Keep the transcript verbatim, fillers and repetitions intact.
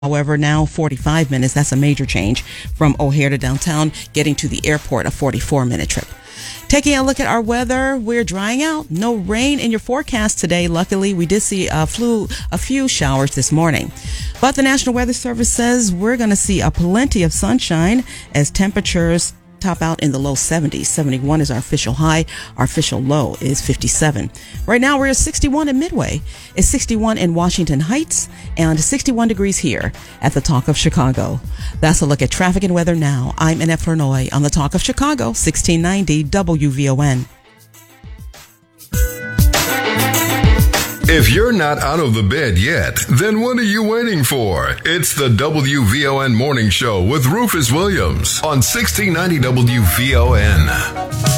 However, now forty-five minutes. That's a major change from O'Hare to downtown, getting to the airport, a forty-four minute trip. Taking a look at our weather, we're drying out. No rain in your forecast today. Luckily, we did see a, flu, a few showers this morning. But the National Weather Service says we're going to see a plenty of sunshine as temperatures top out in the low seventies. seventy-one is our official high. Our official low is fifty-seven. Right now, we're at sixty-one in Midway. It's sixty-one in Washington Heights and sixty-one degrees here at the Talk of Chicago. That's a look at traffic and weather now. I'm Annette Flournoy on the Talk of Chicago, sixteen ninety W V O N. If you're not out of the bed yet, then what are you waiting for? It's the W V O N Morning Show with Rufus Williams on sixteen ninety W V O N.